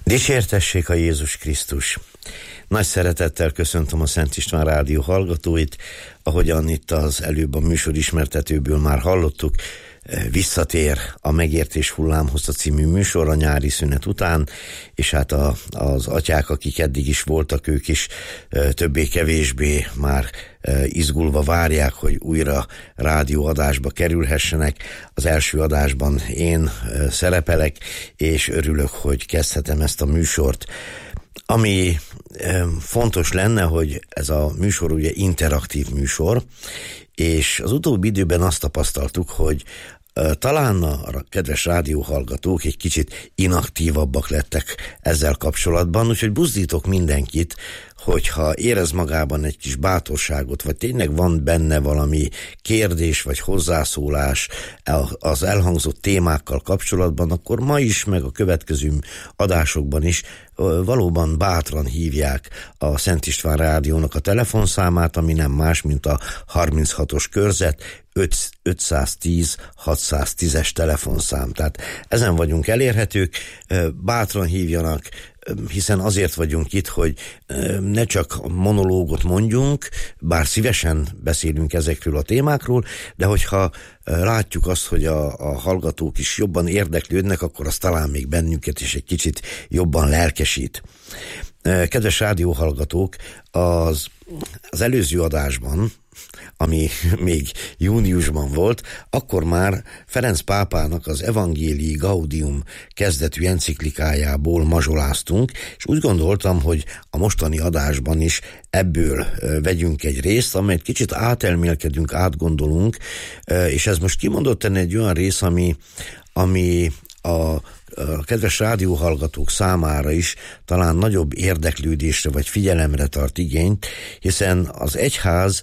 Dicsértessék a Jézus Krisztus! Nagy szeretettel köszöntöm a Szent István Rádió hallgatóit, ahogyan itt az előbb a műsor ismertetőből már hallottuk, visszatér a Megértés hullámhossza című műsor a nyári szünet után, és hát az atyák, akik eddig is voltak, ők is többé-kevésbé már izgulva várják, hogy újra rádióadásba kerülhessenek. Az első adásban én szerepelek, és örülök, hogy kezdhetem ezt a műsort. Ami fontos lenne, hogy ez a műsor ugye interaktív műsor, és az utóbbi időben azt tapasztaltuk, hogy talán a kedves rádióhallgatók egy kicsit inaktívabbak lettek ezzel kapcsolatban, úgyhogy buzdítok mindenkit, hogyha érez magában egy kis bátorságot, vagy tényleg van benne valami kérdés, vagy hozzászólás az elhangzott témákkal kapcsolatban, akkor ma is, meg a következő adásokban is valóban bátran hívják a Szent István Rádiónak a telefonszámát, ami nem más, mint a 36-os körzet, 510-610-es telefonszám. Tehát ezen vagyunk elérhetők, bátran hívjanak, hiszen azért vagyunk itt, hogy ne csak monológot mondjunk, bár szívesen beszélünk ezekről a témákról, de hogyha látjuk azt, hogy a hallgatók is jobban érdeklődnek, akkor az talán még bennünket is egy kicsit jobban lelkesít. Kedves rádióhallgatók, az előző adásban, ami még júniusban volt, akkor már Ferenc pápának az Evangelii Gaudium kezdetű enciklikájából mazsoláztunk, és úgy gondoltam, hogy a mostani adásban is ebből vegyünk egy részt, amelyet kicsit átelmélkedünk, átgondolunk, és ez most kimondottan egy olyan rész, ami a kedves rádióhallgatók számára is talán nagyobb érdeklődésre vagy figyelemre tart igényt, hiszen az egyház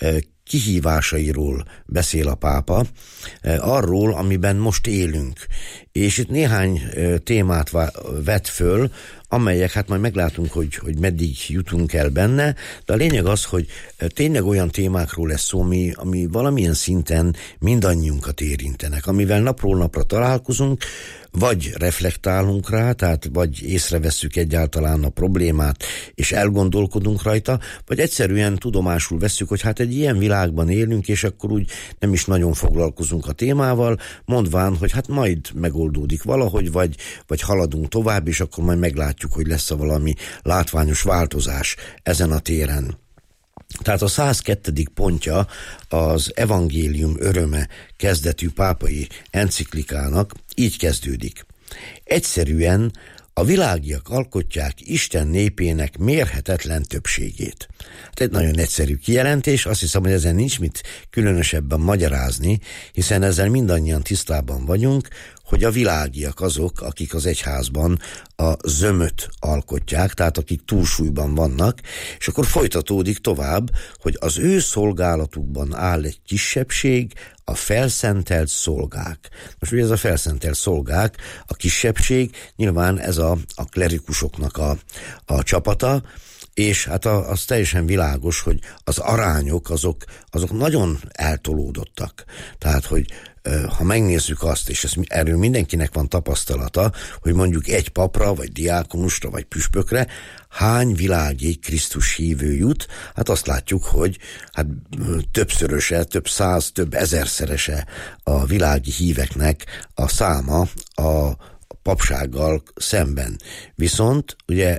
kihívásairól beszél a pápa, arról, amiben most élünk. És itt néhány témát vet föl, amelyek, hát majd meglátunk, hogy meddig jutunk el benne, de a lényeg az, hogy tényleg olyan témákról lesz szó, ami valamilyen szinten mindannyiunkat érintenek, amivel napról napra találkozunk, vagy reflektálunk rá, tehát vagy észrevesszük egyáltalán a problémát, és elgondolkodunk rajta, vagy egyszerűen tudomásul vesszük, hogy hát egy ilyen világban élünk, és akkor úgy nem is nagyon foglalkozunk a témával, mondván, hogy hát majd megoldódik valahogy, vagy haladunk tovább, és akkor majd meglátjuk, hogy lesz valami látványos változás ezen a téren. Tehát a 102. pontja az Evangélium öröme kezdetű pápai enciklikának így kezdődik. Egyszerűen a világiak alkotják Isten népének mérhetetlen többségét. Hát egy nagyon egyszerű kijelentés, azt hiszem, hogy ezen nincs mit különösebben magyarázni, hiszen ezzel mindannyian tisztában vagyunk, hogy a világiak azok, akik az egyházban a zömöt alkotják, tehát akik túlsúlyban vannak, és akkor folytatódik tovább, hogy az ő szolgálatukban áll egy kisebbség, a felszentelt szolgák. Most ugye ez a felszentelt szolgák, a kisebbség, nyilván ez a klerikusoknak a csapata, és hát az teljesen világos, hogy az arányok azok nagyon eltolódottak. Tehát, hogy ha megnézzük azt, és erről mindenkinek van tapasztalata, hogy mondjuk egy papra, vagy diákonusra, vagy püspökre hány világi Krisztus hívő jut, hát azt látjuk, hogy hát többszöröse, több száz, több ezerszerese a világi híveknek a száma a papsággal szemben. Viszont ugye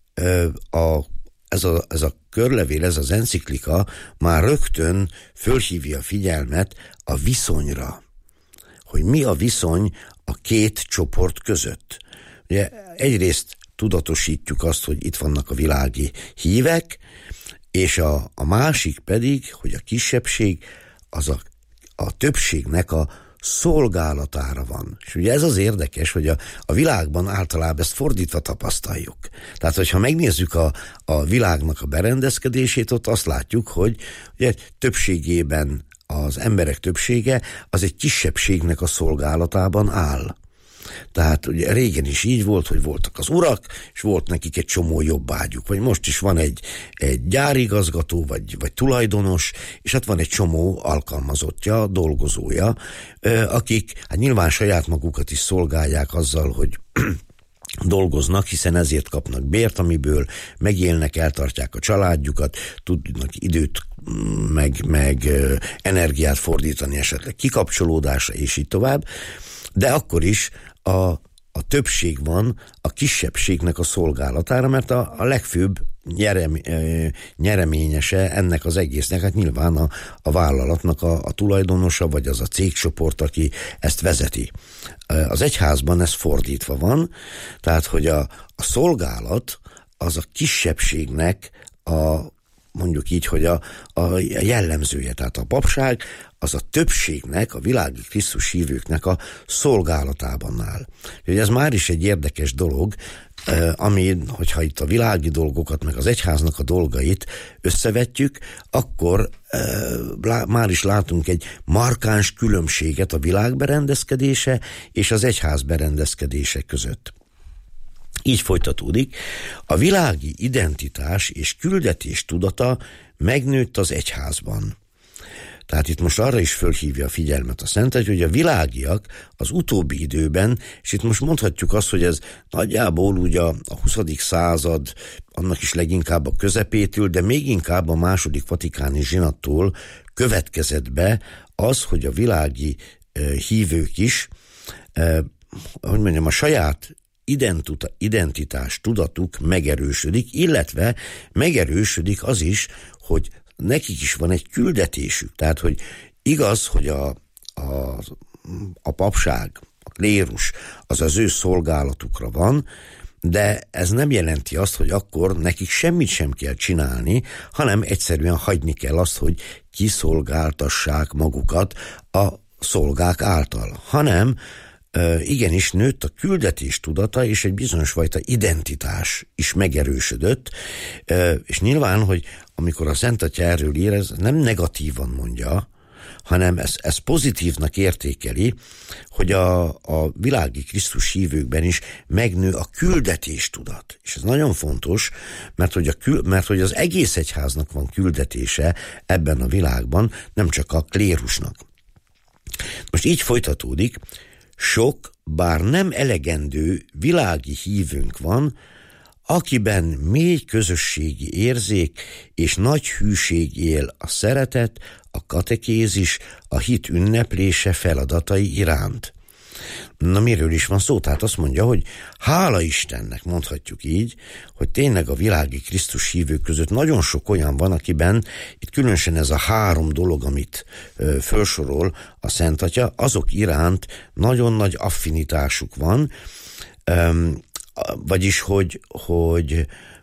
ez a körlevél, ez az enciklika már rögtön fölhívja a figyelmet a viszonyra, hogy mi a viszony a két csoport között. Ugye egyrészt tudatosítjuk azt, hogy itt vannak a világi hívek, és a másik pedig, hogy a kisebbség az a többségnek a szolgálatára van. És ugye ez az érdekes, hogy a világban általában ezt fordítva tapasztaljuk. Tehát, hogyha megnézzük a világnak a berendezkedését, ott azt látjuk, hogy ugye többségében az emberek többsége az egy kisebbségnek a szolgálatában áll. Tehát ugye régen is így volt, hogy voltak az urak, és volt nekik egy csomó jobbágyuk, vagy most is van egy gyárigazgató, vagy tulajdonos, és hát van egy csomó alkalmazottja, dolgozója, akik hát nyilván saját magukat is szolgálják azzal, hogy dolgoznak, hiszen ezért kapnak bért, amiből megélnek, eltartják a családjukat, tudnak időt meg energiát fordítani esetleg kikapcsolódásra, és így tovább, de akkor is a többség van a kisebbségnek a szolgálatára, mert a legfőbb nyereményese ennek az egésznek, hát nyilván a vállalatnak a tulajdonosa, vagy az a cégcsoport, aki ezt vezeti. Az egyházban ez fordítva van, tehát, hogy a szolgálat az a kisebbségnek mondjuk így, hogy a jellemzője, tehát a papság az a többségnek, a világi Krisztus hívőknek a szolgálatában áll. Úgyhogy ez már is egy érdekes dolog, ami, hogyha itt a világi dolgokat, meg az egyháznak a dolgait összevetjük, akkor már is látunk egy markáns különbséget a világ berendezkedése és az egyház berendezkedése között. Így folytatódik, a világi identitás és küldetés tudata megnőtt az egyházban. Tehát itt most arra is fölhívja a figyelmet a Szentegyház, hogy a világiak az utóbbi időben, és itt most mondhatjuk azt, hogy ez nagyjából ugye a 20. század, annak is leginkább a közepétől, de még inkább a második vatikáni zsinattól következett be az, hogy a világi hívők is, a saját identitás tudatuk megerősödik, illetve megerősödik az is, hogy nekik is van egy küldetésük. Tehát, hogy igaz, hogy a papság, a klérus, az ő szolgálatukra van, de ez nem jelenti azt, hogy akkor nekik semmit sem kell csinálni, hanem egyszerűen hagyni kell azt, hogy kiszolgáltassák magukat a szolgák által. Hanem igenis nőtt a küldetés tudata, és egy bizonyos fajta identitás is megerősödött, és nyilván, hogy amikor a Szent Atya erről ír, ez nem negatívan mondja, hanem ez pozitívnak értékeli, hogy a világi Krisztus hívőkben is megnő a küldetés tudat. És ez nagyon fontos, mert hogy az egész egyháznak van küldetése ebben a világban, nem csak a klérusnak. Most így folytatódik, sok, bár nem elegendő világi hívőnk van, akiben mély közösségi érzék és nagy hűség él a szeretet, a katekézis, a hit ünneplése feladatai iránt. Na, miről is van szó? Tehát azt mondja, hogy hála Istennek, mondhatjuk így, hogy tényleg a világi Krisztus hívők között nagyon sok olyan van, akiben itt különösen ez a 3 dolog, amit felsorol a Szent Atya, azok iránt nagyon nagy affinitásuk van, vagyis, hogy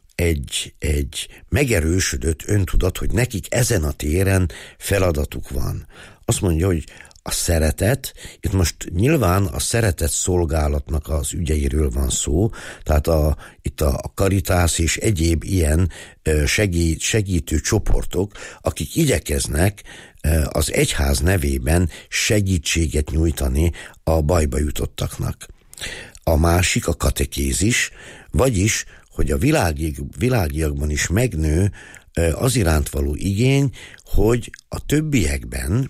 egy megerősödött öntudat, hogy nekik ezen a téren feladatuk van. Azt mondja, hogy a szeretet, itt most nyilván a szeretet szolgálatnak az ügyeiről van szó, tehát itt a Caritas és egyéb ilyen segítő csoportok, akik igyekeznek az egyház nevében segítséget nyújtani a bajba jutottaknak. A másik a katekézis, vagyis, hogy a világiakban is megnő az iránt való igény, hogy a többiekben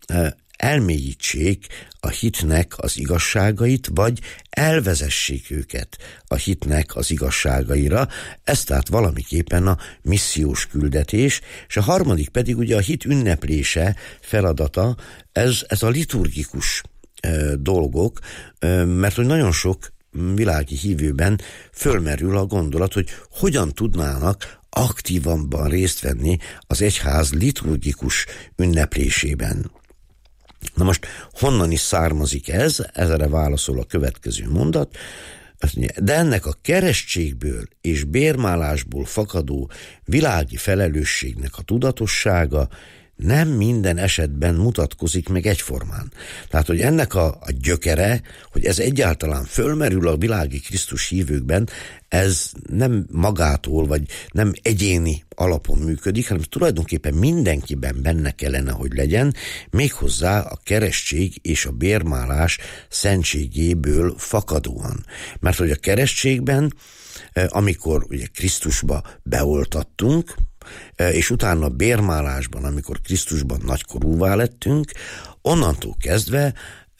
elmélyítsék a hitnek az igazságait, vagy elvezessék őket a hitnek az igazságaira. Ez tehát valamiképpen a missziós küldetés, és a harmadik pedig ugye a hit ünneplése feladata, ez a liturgikus dolgok, mert hogy nagyon sok világi hívőben fölmerül a gondolat, hogy hogyan tudnának aktívabban részt venni az egyház liturgikus ünneplésében. Na most honnan is származik ez? Ezre válaszol a következő mondat. De ennek a keresztségből és bérmálásból fakadó világi felelősségnek a tudatossága nem minden esetben mutatkozik meg egyformán. Tehát, hogy ennek a gyökere, hogy ez egyáltalán fölmerül a világi Krisztus hívőkben, ez nem magától, vagy nem egyéni alapon működik, hanem tulajdonképpen mindenkiben benne kellene, hogy legyen, méghozzá a keresztség és a bérmálás szentségéből fakadóan. Mert hogy a keresztségben, amikor ugye Krisztusba beoltattunk, és utána bérmálásban, amikor Krisztusban nagykorúvá lettünk, onnantól kezdve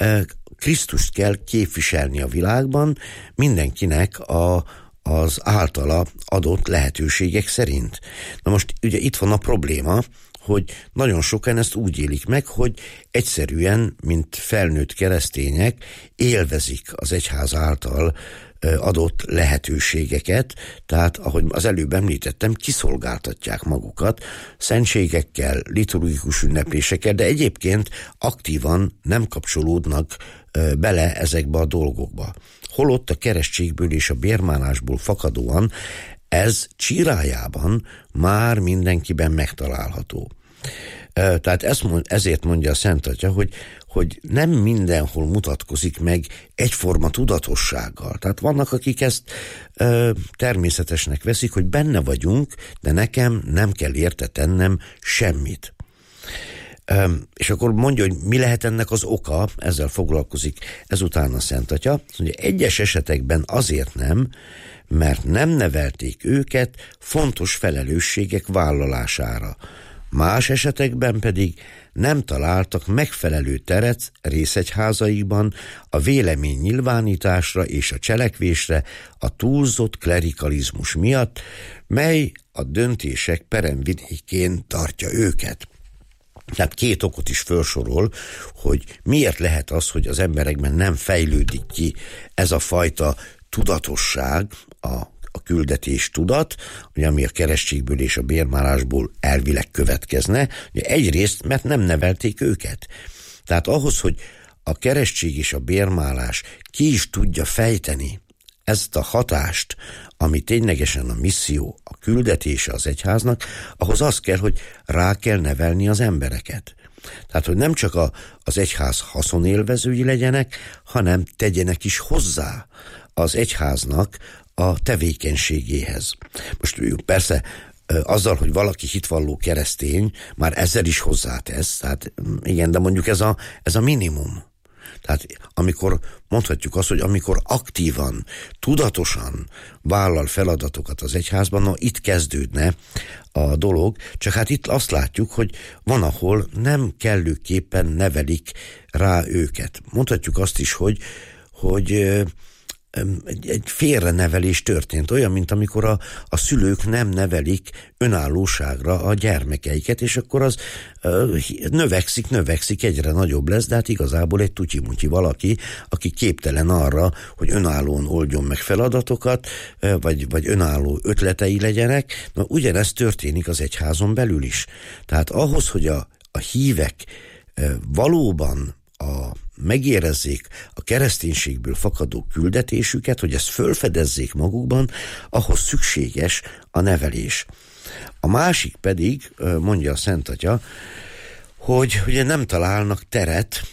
Krisztust kell képviselni a világban mindenkinek az általa adott lehetőségek szerint. Na most ugye itt van a probléma, hogy nagyon sokan ezt úgy élik meg, hogy egyszerűen, mint felnőtt keresztények élvezik az egyház által adott lehetőségeket, tehát, ahogy az előbb említettem, kiszolgáltatják magukat szentségekkel, liturgikus ünneplésekkel, de egyébként aktívan nem kapcsolódnak bele ezekbe a dolgokba. Holott a keresztségből és a bérmálásból fakadóan ez csirájában már mindenkiben megtalálható. Tehát ezért mondja a Szent Atya, hogy nem mindenhol mutatkozik meg egyforma tudatossággal. Tehát vannak, akik ezt természetesnek veszik, hogy benne vagyunk, de nekem nem kell érte tennem semmit. És akkor mondja, hogy mi lehet ennek az oka, ezzel foglalkozik ezután a Szent Atya. Mondja, egyes esetekben azért nem, mert nem nevelték őket fontos felelősségek vállalására. Más esetekben pedig nem találtak megfelelő teret részegyházaikban a vélemény nyilvánításra és a cselekvésre a túlzott klerikalizmus miatt, mely a döntések peremvidékén tartja őket. Tehát két okot is felsorol, hogy miért lehet az, hogy az emberekben nem fejlődik ki ez a fajta tudatosság, a küldetés tudat, ugye, ami a keresztségből és a bérmálásból elvileg következne. Ugye egyrészt, mert nem nevelték őket. Tehát ahhoz, hogy a keresztség és a bérmálás ki is tudja fejteni ezt a hatást, ami ténylegesen a misszió, a küldetése az egyháznak, ahhoz az kell, hogy rá kell nevelni az embereket. Tehát, hogy nem csak az egyház haszonélvezői legyenek, hanem tegyenek is hozzá az egyháznak a tevékenységéhez. Most persze azzal, hogy valaki hitvalló keresztény, már ezzel is hozzátesz, tehát igen, de mondjuk ez a minimum. Tehát amikor mondhatjuk azt, hogy amikor aktívan, tudatosan vállal feladatokat az egyházban, na itt kezdődne a dolog, csak hát itt azt látjuk, hogy van, ahol nem kellőképpen nevelik rá őket. Mondhatjuk azt is, hogy egy félrenevelés történt, olyan, mint amikor a szülők nem nevelik önállóságra a gyermekeiket, és akkor az növekszik, egyre nagyobb lesz, de hát igazából egy tutyi-mutyi valaki, aki képtelen arra, hogy önállóan oldjon meg feladatokat, vagy önálló ötletei legyenek. Na, ugyanezt történik az egyházon belül is. Tehát ahhoz, hogy a hívek valóban megérezzék a kereszténységből fakadó küldetésüket, hogy ezt fölfedezzék magukban, ahhoz szükséges a nevelés. A másik pedig, mondja a Szent Atya, hogy ugye nem találnak teret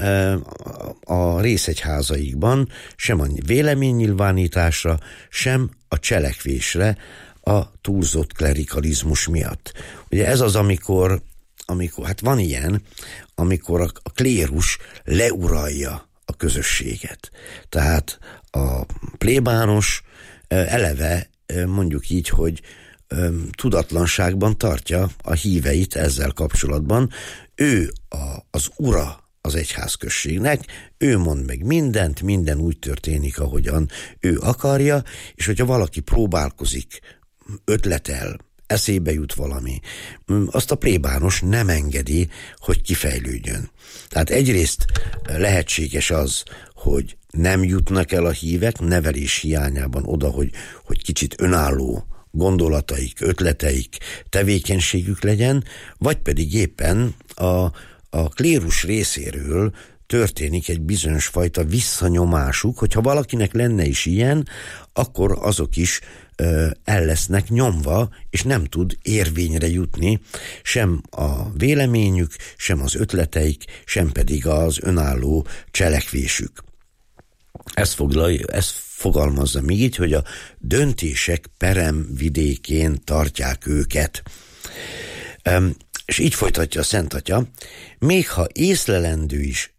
a részegyházaikban, sem a véleménynyilvánításra, sem a cselekvésre a túlzott klerikalizmus miatt. Ugye ez az, amikor hát van ilyen, amikor a klérus leuralja a közösséget. Tehát a plébános eleve mondjuk így, hogy tudatlanságban tartja a híveit ezzel kapcsolatban. Ő az ura az egyházközségnek, ő mond meg mindent, minden úgy történik, ahogyan ő akarja, és hogyha valaki próbálkozik, ötletel, eszébe jut valami, azt a plébános nem engedi, hogy kifejlődjön. Tehát egyrészt lehetséges az, hogy nem jutnak el a hívek nevelés hiányában oda, hogy kicsit önálló gondolataik, ötleteik, tevékenységük legyen, vagy pedig éppen a klérus részéről történik egy bizonyos fajta visszanyomásuk, hogyha valakinek lenne is ilyen, akkor azok is el lesznek nyomva, és nem tud érvényre jutni sem a véleményük, sem az ötleteik, sem pedig az önálló cselekvésük. Ezt fogalmazza még így, hogy a döntések peremvidékén tartják őket. És így folytatja a Szent Atya, még ha észlelendő is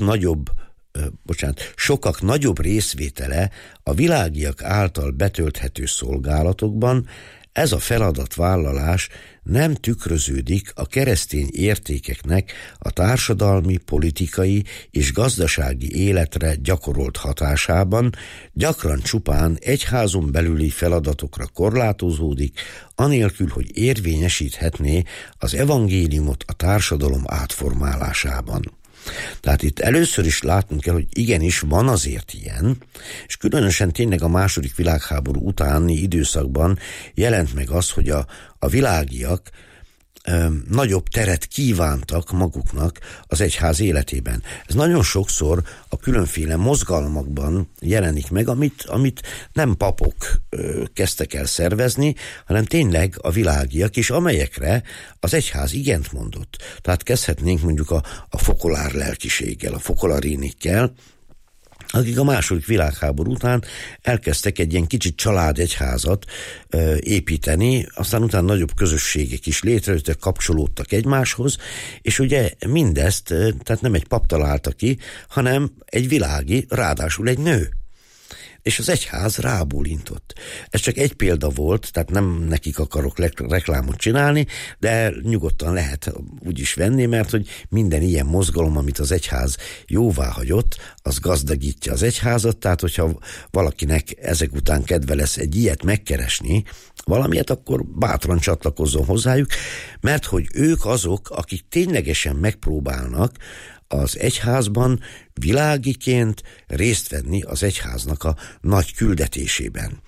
sokak nagyobb részvétele a világiak által betölthető szolgálatokban, ez a feladatvállalás nem tükröződik a keresztény értékeknek a társadalmi, politikai és gazdasági életre gyakorolt hatásában, gyakran csupán egyházon belüli feladatokra korlátozódik, anélkül, hogy érvényesíthetné az evangéliumot a társadalom átformálásában. Tehát itt először is látnunk kell, hogy igenis van azért ilyen, és különösen tényleg a II. Világháború utáni időszakban jelent meg az, hogy a világiak nagyobb teret kívántak maguknak az egyház életében. Ez nagyon sokszor a különféle mozgalmakban jelenik meg, amit nem papok kezdtek el szervezni, hanem tényleg a világiak, és amelyekre az egyház igent mondott. Tehát kezdhetnénk mondjuk a fokolár lelkiséggel, a fokolarinikkel, akik a II. Világháború után elkezdtek egy ilyen kicsit családegyházat építeni, aztán utána nagyobb közösségek is létrejöttek, kapcsolódtak egymáshoz, és ugye mindezt, tehát nem egy pap találta ki, hanem egy világi, ráadásul egy nő. És az egyház rábólintott. Ez csak egy példa volt, tehát nem nekik akarok reklámot csinálni, de nyugodtan lehet úgy is venni, mert hogy minden ilyen mozgalom, amit az egyház jóvá hagyott, az gazdagítja az egyházat, tehát hogyha valakinek ezek után kedve lesz egy ilyet megkeresni, valamilyet, akkor bátran csatlakozzon hozzájuk, mert hogy ők azok, akik ténylegesen megpróbálnak az egyházban világiként részt venni az egyháznak a nagy küldetésében.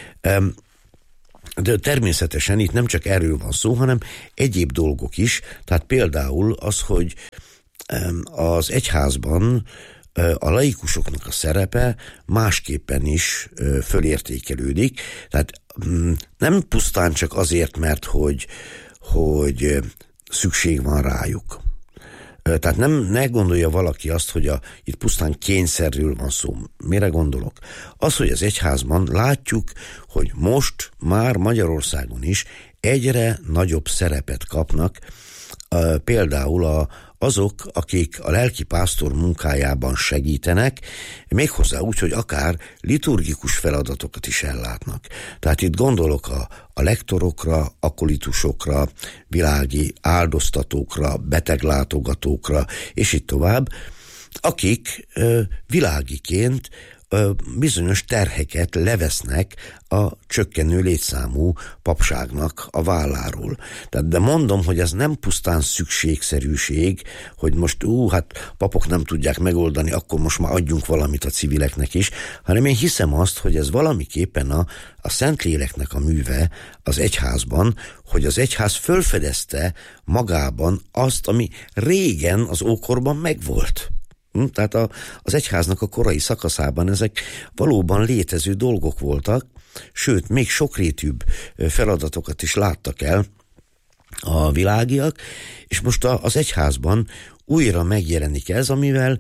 De természetesen itt nem csak erről van szó, hanem egyéb dolgok is, tehát például az, hogy az egyházban a laikusoknak a szerepe másképpen is fölértékelődik, tehát nem pusztán csak azért, mert hogy szükség van rájuk. Tehát ne gondolja valaki azt, hogy itt pusztán kényszerről van szó. Mire gondolok? Az, hogy az egyházban látjuk, hogy most már Magyarországon is egyre nagyobb szerepet kapnak például azok, akik a lelkipásztor munkájában segítenek, méghozzá úgy, hogy akár liturgikus feladatokat is ellátnak. Tehát itt gondolok a lektorokra, akolitusokra, világi áldoztatókra, beteglátogatókra, és így tovább, akik világiként bizonyos terheket levesznek a csökkenő létszámú papságnak a válláról. De mondom, hogy ez nem pusztán szükségszerűség, hogy most hát papok nem tudják megoldani, akkor most már adjunk valamit a civileknek is, hanem én hiszem azt, hogy ez valamiképpen a Szentléleknek a műve az egyházban, hogy az egyház fölfedezte magában azt, ami régen az ókorban megvolt. Tehát az egyháznak a korai szakaszában ezek valóban létező dolgok voltak, sőt, még sokrétűbb feladatokat is láttak el a világiak, és most az egyházban újra megjelenik ez, amivel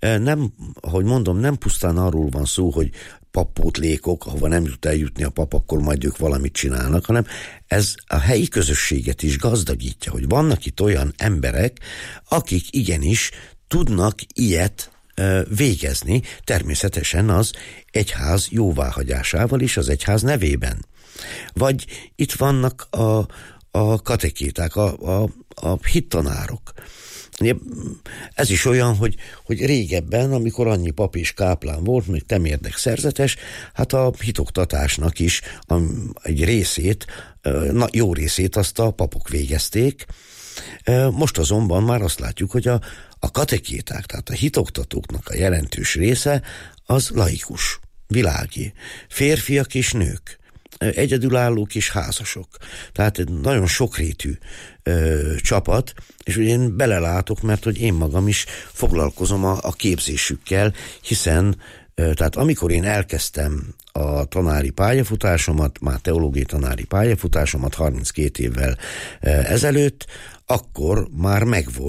nem pusztán arról van szó, hogy pappótlékok, ahova nem jut eljutni a pap, akkor majd ők valamit csinálnak, hanem ez a helyi közösséget is gazdagítja, hogy vannak itt olyan emberek, akik igenis tudnak ilyet végezni, természetesen az egyház jóváhagyásával is, az egyház nevében. Vagy itt vannak a katekéták, a hittanárok. Ez is olyan, hogy régebben, amikor annyi pap és káplán volt, még temérdek szerzetes, hát a hitoktatásnak is egy részét, jó részét azt a papok végezték. Most azonban már azt látjuk, hogy a katekéták, tehát a hitoktatóknak a jelentős része az laikus, világi, férfiak és nők, egyedülállók és házasok. Tehát egy nagyon sokrétű csapat, és ugye én belelátok, mert hogy én magam is foglalkozom a képzésükkel, hiszen tehát amikor én elkezdtem a tanári pályafutásomat, már teológiai tanári pályafutásomat 32 évvel ezelőtt, akkor már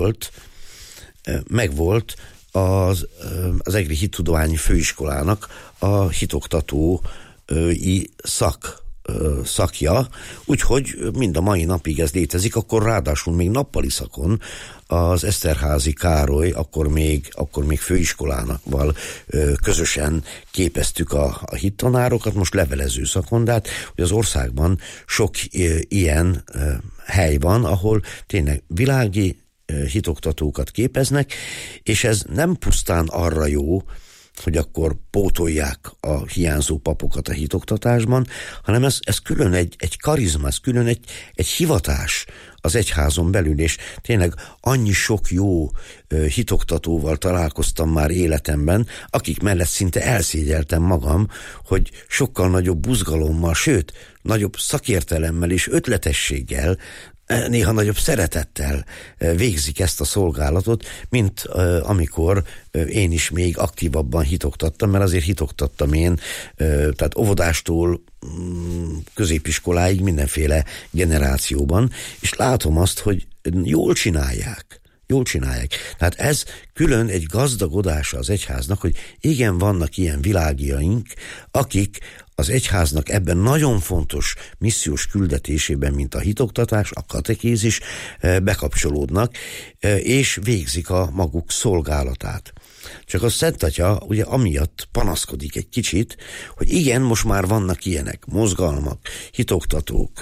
megvolt az Egri Hittudományi Főiskolának a hitoktatói szak szakja, úgyhogy mind a mai napig ez létezik, akkor ráadásul még nappali szakon az Eszterházy Károly, akkor még főiskolával közösen képeztük a hittanárokat, most levelező szakon, de hát az országban sok ilyen hely van, ahol tényleg világi hitoktatókat képeznek, és ez nem pusztán arra jó, hogy akkor pótolják a hiányzó papokat a hitoktatásban, hanem ez külön egy karizma, ez külön egy hivatás az egyházon belül, és tényleg annyi sok jó hitoktatóval találkoztam már életemben, akik mellett szinte elszégyeltem magam, hogy sokkal nagyobb buzgalommal, sőt, nagyobb szakértelemmel és ötletességgel, néha nagyobb szeretettel végzik ezt a szolgálatot, mint amikor én is még aktívabban hitoktattam, mert azért hitoktattam én, tehát óvodástól középiskoláig mindenféle generációban, és látom azt, hogy jól csinálják. Tehát ez külön egy gazdagodása az egyháznak, hogy igen, vannak ilyen világiaink, akik az egyháznak ebben nagyon fontos missziós küldetésében, mint a hitoktatás, a katekézis, bekapcsolódnak, és végzik a maguk szolgálatát. Csak a Szent Atya ugye amiatt panaszkodik egy kicsit, hogy igen, most már vannak ilyenek, mozgalmak, hitoktatók,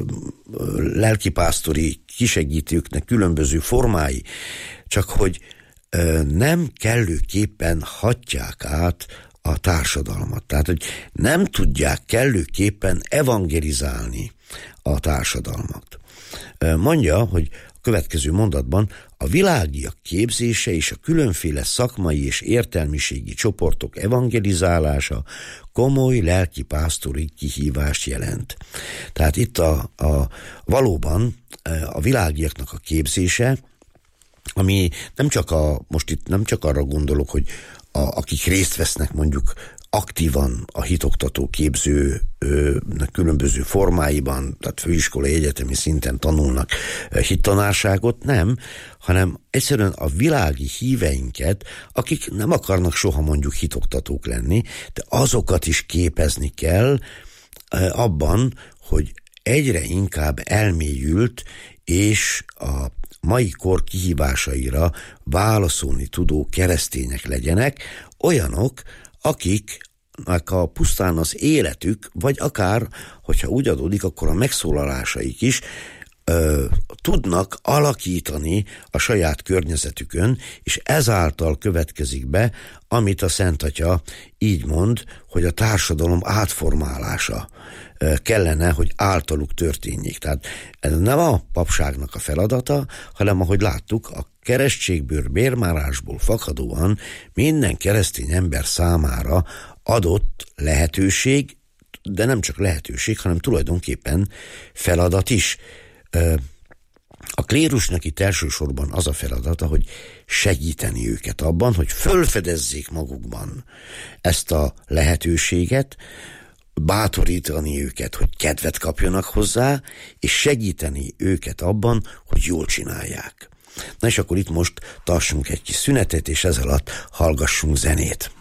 lelkipásztori kisegítőknek különböző formái, csak hogy nem kellőképpen hatják át a társadalmat. Tehát, hogy nem tudják kellőképpen evangelizálni a társadalmat. Mondja, hogy a következő mondatban a világiak képzése és a különféle szakmai és értelmiségi csoportok evangelizálása komoly lelkipásztori kihívást jelent. Tehát itt valóban a világiaknak a képzése, ami most itt nem csak arra gondolok, hogy akik részt vesznek mondjuk aktívan a hitoktató képző különböző formáiban, tehát főiskolai, egyetemi szinten tanulnak hittanárságot, nem, hanem egyszerűen a világi híveinket, akik nem akarnak soha mondjuk hitoktatók lenni, de azokat is képezni kell abban, hogy egyre inkább elmélyült és a mai kor kihívásaira válaszolni tudó keresztények legyenek, olyanok, akiknek a pusztán az életük, vagy akár, hogyha úgy adódik, akkor a megszólalásaik is tudnak alakítani a saját környezetükön, és ezáltal következik be, amit a Szent Atya így mond, hogy a társadalom átformálása kellene, hogy általuk történjék. Tehát ez nem a papságnak a feladata, hanem ahogy láttuk, a keresztségből, bérmárásból fakadóan minden keresztény ember számára adott lehetőség, de nem csak lehetőség, hanem tulajdonképpen feladat is. A klérusnak itt elsősorban az a feladata, hogy segíteni őket abban, hogy fölfedezzék magukban ezt a lehetőséget, bátorítani őket, hogy kedvet kapjanak hozzá, és segíteni őket abban, hogy jól csinálják. Na és akkor itt most tartsunk egy kis szünetet, és ez alatt hallgassunk zenét.